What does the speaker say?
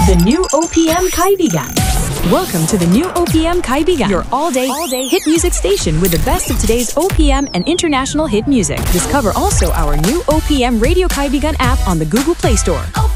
The new OPM Kaibigan. Welcome to the new OPM Kaibigan, your all-day hit music station with the best of today's OPM and international hit music. Discover also our new OPM Radio Kaibigan app on the Google Play Store.